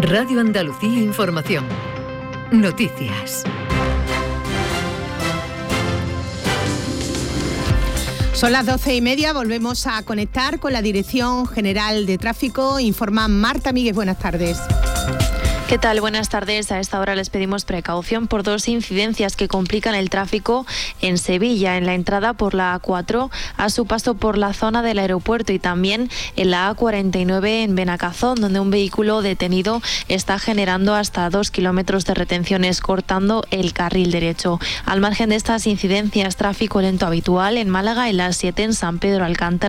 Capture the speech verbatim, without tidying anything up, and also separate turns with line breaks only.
Radio Andalucía Información. Noticias.
Son las doce y media, volvemos a conectar con la Dirección General de Tráfico. Informa Marta Míguez, buenas tardes.
¿Qué tal? Buenas tardes. A esta hora les pedimos precaución por dos incidencias que complican el tráfico en Sevilla, en la entrada por la A cuatro a su paso por la zona del aeropuerto y también en la A cuarenta y nueve en Benacazón, donde un vehículo detenido está generando hasta dos kilómetros de retenciones, cortando el carril derecho. Al margen de estas incidencias, tráfico lento habitual en Málaga, en la siete en San Pedro Alcántara